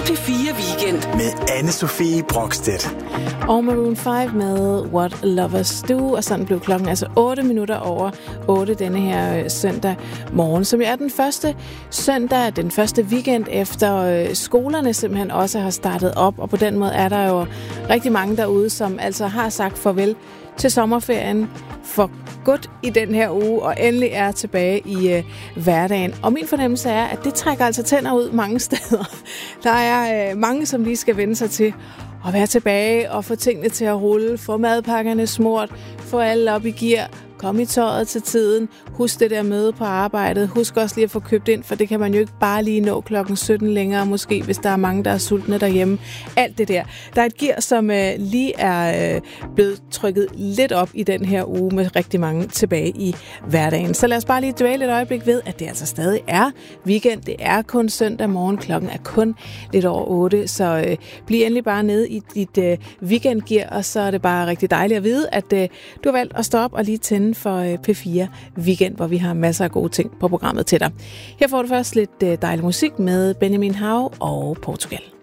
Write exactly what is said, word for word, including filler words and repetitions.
P fire Weekend med Anne-Sophie Brokstedt. Og Maroon fem med What Lovers Do, og sådan blev klokken altså otte minutter over otte denne her øh, søndag morgen, som jo er den første søndag, den første weekend efter øh, skolerne simpelthen også har startet op, og på den måde er der jo rigtig mange derude, som altså har sagt farvel til sommerferien for godt i den her uge, og endelig er tilbage i øh, hverdagen. Og min fornemmelse er, at det trækker altså tænder ud mange steder. Der er øh, mange, som lige skal vende sig til at være tilbage og få tingene til at rulle, få madpakkerne smurt, få alle op i gear, kom i tøjet til tiden, husk det der møde på arbejdet, husk også lige at få købt ind, for det kan man jo ikke bare lige nå klokken sytten længere, måske hvis der er mange, der er sultne derhjemme. Alt det der. Der er et gear, som øh, lige er øh, blevet trykket lidt op i den her uge med rigtig mange tilbage i hverdagen. Så lad os bare lige dvæle et øjeblik ved, at det altså stadig er weekend. Det er kun søndag morgen, klokken er kun lidt over otte, så øh, bliv endelig bare nede i dit øh, weekendgear, og så er det bare rigtig dejligt at vide, at øh, du har valgt at stå op og lige tænde for P fire Weekend, hvor vi har masser af gode ting på programmet til dig. Her får du først lidt dejlig musik med Benjamin Hav og Portugal.